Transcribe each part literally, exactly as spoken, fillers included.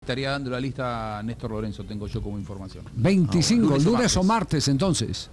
estaría dando la lista a Néstor Lorenzo, tengo yo como información. veinticinco, Ah, bueno. lunes o martes entonces.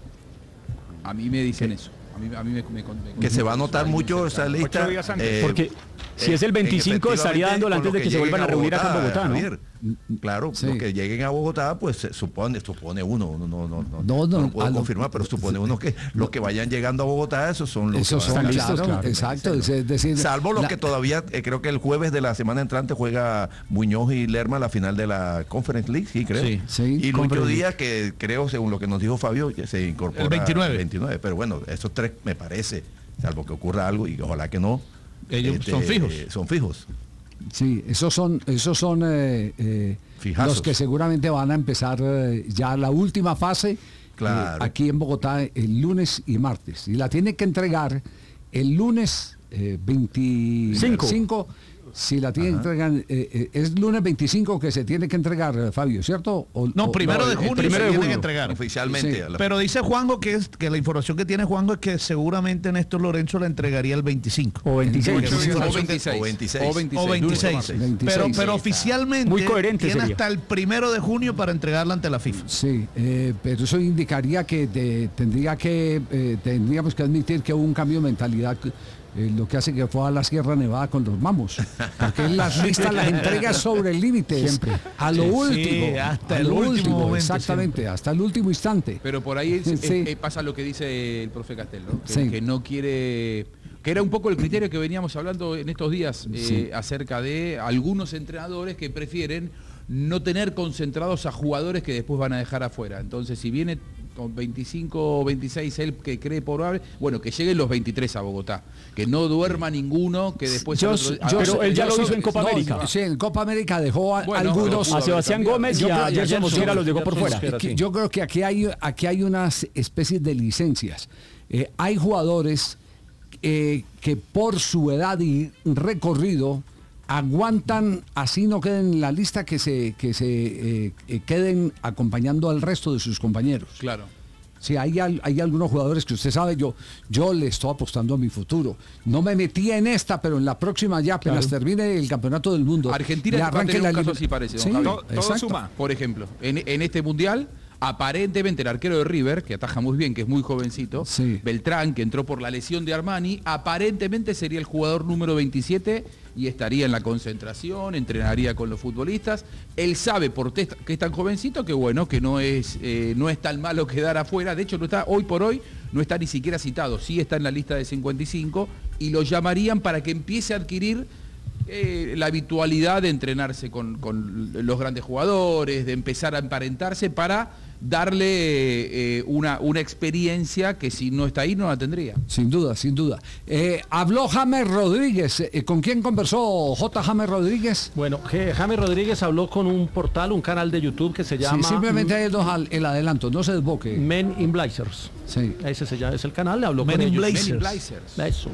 A mí me dicen eso. A mí, a mí me, me, me, que se va a notar mucho esa lista. Eh, porque si es el veinticinco estaría dándola antes de que se vuelvan a reunir acá en Bogotá, ¿no? Javier, claro, Sí. los que lleguen a Bogotá, pues se supone, supone uno, uno no, no, no, No, no, no lo puedo a lo- confirmar, pero supone uno que los que vayan llegando a Bogotá, esos son los Esos que son van a- listos, claro, claro, claro. exacto. Es decir, Salvo los la- que todavía, eh, creo que el jueves de la semana entrante juega Muñoz y Lerma la final de la Conference League, sí, creo. Sí, sí, y Lucho Conference Díaz, que creo, según lo que nos dijo Fabio, que se incorpora El veintinueve. el veintinueve. Pero bueno, esos tres me parece, salvo que ocurra algo, y ojalá que no. Ellos son fijos. eh, Son fijos. Sí, esos son, esos son eh, eh, Fijazos. los que seguramente van a empezar eh, ya la última fase Claro. eh, aquí en Bogotá el lunes y martes. Y la tiene que entregar el lunes eh, veinticinco. Si la tiene que entregar, eh, eh, es lunes veinticinco que se tiene que entregar, eh, Fabio, ¿cierto? O- No, o- primero no, de el junio primero se de tiene junio. que entregar. Oficialmente. Sí. a la- Pero dice Juanjo que es que la información que tiene Juanjo es que seguramente Néstor Lorenzo la entregaría el veinticinco. O veintiséis. Porque es O información que- veintiséis. o veintiséis. O veintiséis. O veintiséis. veintiséis. Pero, Sí, pero está. oficialmente Muy coherente tiene sería. hasta el primero de junio para entregarla ante la FIFA. Sí, eh, pero eso indicaría que de- tendría que eh, tendríamos que admitir que hubo un cambio de mentalidad, eh, lo que hace que fue a la Sierra Nevada con los mamos, porque él las listas las entrega sobre el límite, Siempre. a lo Sí, último, hasta a el lo último último, momento exactamente, hasta el último instante. Pero por ahí es- es- Sí. eh, pasa lo que dice el profe Castel, ¿no? Que, Sí. que no quiere, que era un poco el criterio que veníamos hablando en estos días eh, Sí. acerca de algunos entrenadores que prefieren no tener concentrados a jugadores que después van a dejar afuera. Entonces, si viene con veinticinco o veintiséis él que cree probable, bueno, que lleguen los veintitrés a Bogotá, que no duerma ninguno, que después... Yo- al otro- yo- a- pero él ya yo lo soy- hizo en Copa no, América. Sí, en Copa América dejó a, Bueno, algunos. pero A Sebastián haber Gómez y Yo a creo- Gerson Mosquera los dejó por fuera. Que- Yo creo que aquí hay, aquí hay unas especies de licencias. Eh, hay jugadores eh, que por su edad y recorrido aguantan, así no queden en la lista, que se, que se eh, eh, queden acompañando al resto de sus compañeros. Claro. Sí, hay, al- hay algunos jugadores que usted sabe, yo, yo le estoy apostando a mi futuro. No me metí en esta, pero en la próxima ya, apenas termine el campeonato del mundo. Argentina le va a arranque tener la un caso libre- así parece, don Sí, Javi. Todo- todo exacto. suma. Por ejemplo, en, en este mundial, aparentemente el arquero de River, que ataja muy bien, que es muy jovencito, Sí. Beltrán, que entró por la lesión de Armani, aparentemente sería el jugador número veintisiete y estaría en la concentración, entrenaría con los futbolistas. Él sabe por testa que es tan jovencito que bueno, que no es, eh, no es tan malo quedar afuera. De hecho, no está, hoy por hoy no está ni siquiera citado, sí está en la lista de cincuenta y cinco y lo llamarían para que empiece a adquirir eh, la habitualidad de entrenarse con, con los grandes jugadores, de empezar a emparentarse para darle eh, una, una experiencia que si no está ahí no la tendría. Sin duda, sin duda. Eh, habló James Rodríguez. Eh, ¿Con quién conversó J. James Rodríguez? Bueno, G- James Rodríguez habló con un portal, un canal de YouTube que se Sí, llama simplemente el, el adelanto, no se desboque. Men in Blazers. Sí. Ese se llama, es el canal, le habló Men con in ellos. Blazers. Men in Blazers. Eso.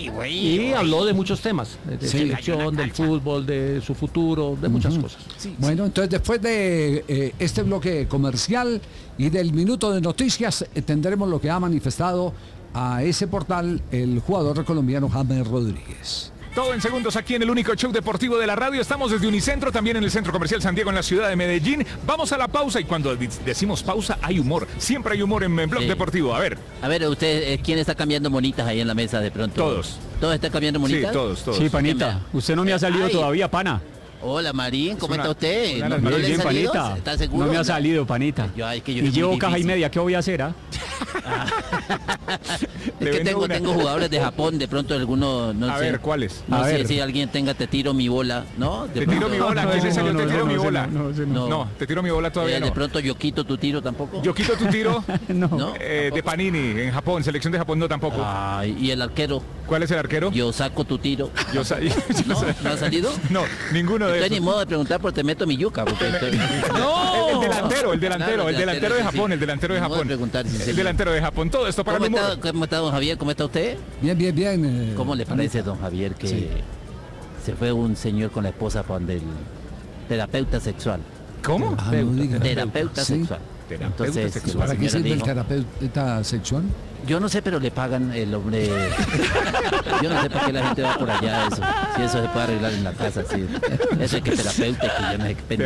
Y habló de muchos temas, de, de Sí. selección, del fútbol, de su futuro, de muchas cosas. Bueno, entonces después de eh, este bloque comercial y del minuto de noticias, eh, tendremos lo que ha manifestado a ese portal el jugador colombiano James Rodríguez. Todo en segundos aquí en el único show deportivo de la radio. Estamos desde Unicentro, también en el Centro Comercial San Diego, en la ciudad de Medellín. Vamos a la pausa y cuando di- decimos pausa hay humor. Siempre hay humor en, en Blog Sí. Deportivo. A ver, A ver, usted, eh, ¿quién está cambiando monitas ahí en la mesa de pronto? Todos. ¿Todos están cambiando sí, monitas? todos, todos. Sí, panita. Usted no me ha salido Ay. todavía, pana. Hola, Marín, ¿cómo una- está usted? una de las ¿No, no Bien, le bien, ha salido? panita. ¿Está seguro? No me ha salido, panita. Yo, ay, que yo y soy llevo muy caja y difícil. media, ¿qué voy a hacer, ah? Es Le que vendo tengo, una. tengo jugadores de Japón, de pronto alguno, no A sé. ver, ¿cuáles? No A sé ver. si alguien tenga te tiro mi bola, ¿no? De Te tiro pronto- mi bola. No, ¿Qué es ese? no, Yo te no, tiro no, mi ese bola. no, ese no. No, te tiro mi bola todavía Eh, no. De pronto yo quito tu tiro tampoco. Yo quito tu tiro No. ¿No? eh, de Panini en Japón, selección de Japón no tampoco. Ay, y el arquero, ¿Cuál es el arquero? yo saco tu tiro. Yo sa- yo ¿No? sa- ¿No ha salido? No, ninguno de Estoy ni esos. modo de preguntar por te meto mi yuca. Porque estoy- El, el delantero, el delantero, Claro, el delantero de sí, Japón, sí. el delantero de Ni modo Japón. preguntar si se- El delantero de Japón. Todo esto para ¿Cómo el humor. está, ¿Cómo está don Javier? ¿Cómo está usted? Bien, bien, bien. eh, ¿Cómo le parece, Anita. don Javier, que Sí. se fue un señor con la esposa para donde el terapeuta sexual? ¿Cómo? Ah, no diga. Terapeuta Sí. sexual. Terapeuta Entonces, sexual. ¿Para la qué señora sirve el dijo, terapeuta sexual? yo no sé, pero le pagan el hombre. Yo no sé por qué la gente va por allá, eso. Si eso se puede arreglar en la casa, sí. Eso es que terapeuta, que yo no sé qué